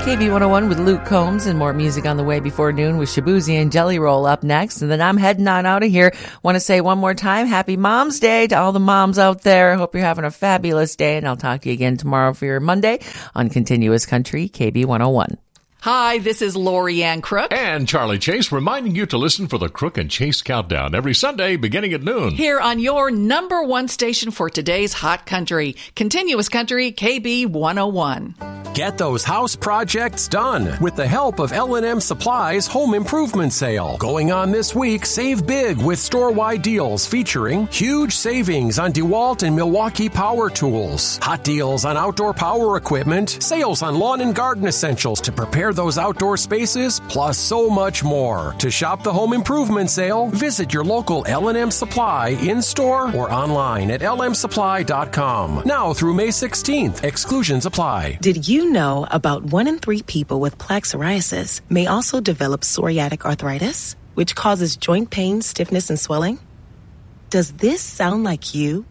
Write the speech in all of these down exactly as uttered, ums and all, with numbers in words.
K B one oh one with Luke Combs, and more music on the way before noon with Shabuzi and Jelly Roll up next. And then I'm heading on out of here. Want to say one more time, Happy Mom's Day to all the moms out there. I hope you're having a fabulous day, and I'll talk to you again tomorrow for your Monday on Continuous Country, K B one oh one. Hi, this is Lori Ann Crook. And Charlie Chase, reminding you to listen for the Crook and Chase Countdown every Sunday beginning at noon. Here on your number one station for today's hot country, Continuous Country, K B one oh one. Get those house projects done with the help of L and M Supply's Home Improvement Sale. Going on this week, save big with store-wide deals featuring huge savings on DeWalt and Milwaukee power tools, hot deals on outdoor power equipment, sales on lawn and garden essentials to prepare those outdoor spaces, plus so much more. To shop the Home Improvement Sale, visit your local L and M Supply in-store or online at L M supply dot com. Now through May sixteenth, exclusions apply. Did you know about one in three people with plaque psoriasis may also develop psoriatic arthritis, which causes joint pain, stiffness, and swelling? Does this sound like you?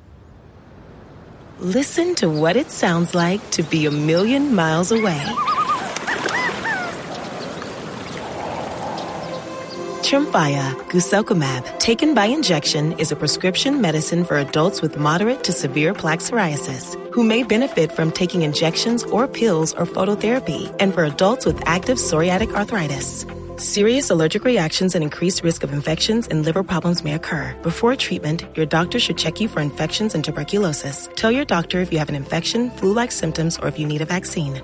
Listen to what it sounds like to be a million miles away. Tremfya guselkumab, taken by injection, is a prescription medicine for adults with moderate to severe plaque psoriasis who may benefit from taking injections or pills or phototherapy, and for adults with active psoriatic arthritis. Serious allergic reactions and increased risk of infections and liver problems may occur. Before treatment, your doctor should check you for infections and tuberculosis. Tell your doctor if you have an infection, flu-like symptoms, or if you need a vaccine.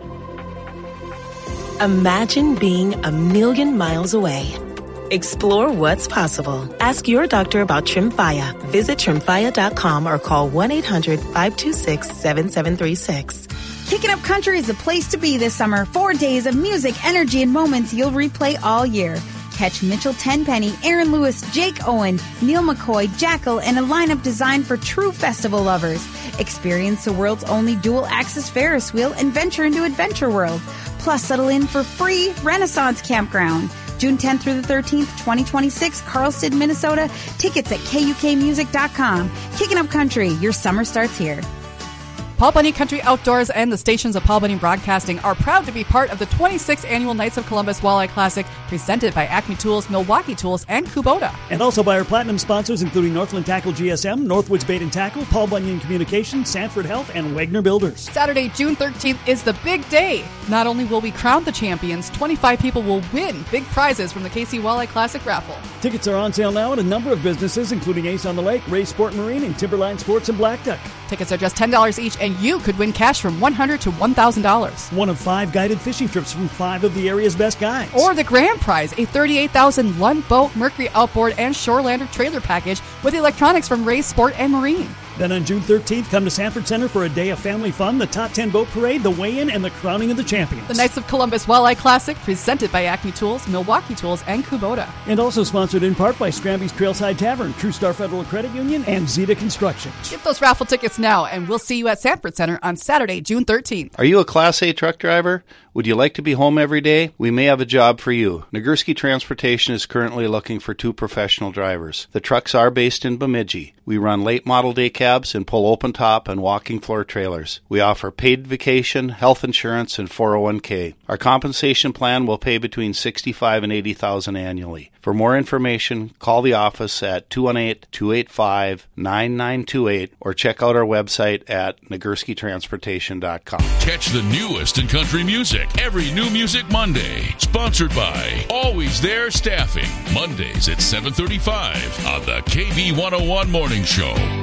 Imagine being a million miles away. Explore what's possible. Ask your doctor about Tremfya. Visit tremfya dot com or call one eight hundred five two six seven seven three six. Kicking Up Country is the place to be this summer. Four days of music, energy, and moments you'll replay all year. Catch Mitchell Tenpenny, Aaron Lewis, Jake Owen, Neil McCoy, Jackal, and a lineup designed for true festival lovers. Experience the world's only dual-axis Ferris wheel and venture into Adventure World. Plus, settle in for free Renaissance Campground. June tenth through the thirteenth, twenty twenty-six, Carlston, Minnesota. Tickets at K U K music dot com. Kicking Up Country, your summer starts here. Paul Bunyan Country Outdoors and the stations of Paul Bunyan Broadcasting are proud to be part of the twenty-sixth Annual Knights of Columbus Walleye Classic, presented by Acme Tools, Milwaukee Tools, and Kubota. And also by our platinum sponsors, including Northland Tackle G S M, Northwoods Bait and Tackle, Paul Bunyan Communications, Sanford Health, and Wagner Builders. Saturday, June thirteenth is the big day. Not only will we crown the champions, twenty-five people will win big prizes from the K C Walleye Classic raffle. Tickets are on sale now at a number of businesses, including Ace on the Lake, Ray Sport Marine, and Timberline Sports and Black Duck. Tickets are just ten dollars each, and you could win cash from one hundred dollars to one thousand dollars. One of five guided fishing trips from five of the area's best guides. Or the grand prize, a thirty-eight thousand dollars Lund Boat, Mercury Outboard, and Shorelander trailer package with electronics from Ray Sport and Marine. Then on June thirteenth, come to Sanford Center for a day of family fun, the top ten boat parade, the weigh-in, and the crowning of the champions. The Knights of Columbus Walleye Classic, presented by Acme Tools, Milwaukee Tools, and Kubota. And also sponsored in part by Scramby's Trailside Tavern, True Star Federal Credit Union, and Zeta Construction. Get those raffle tickets now, and we'll see you at Sanford Center on Saturday, June thirteenth. Are you a Class A truck driver? Would you like to be home every day? We may have a job for you. Nagurski Transportation is currently looking for two professional drivers. The trucks are based in Bemidji. We run late model day cabs and pull open top and walking floor trailers. We offer paid vacation, health insurance, and four oh one k. Our compensation plan will pay between sixty-five thousand dollars and eighty thousand dollars annually. For more information, call the office at two one eight, two eight five, nine nine two eight or check out our website at nagurski transportation dot com. Catch the newest in country music every New Music Monday. Sponsored by Always There Staffing. Mondays at seven thirty-five on the K B one oh one Morning Show.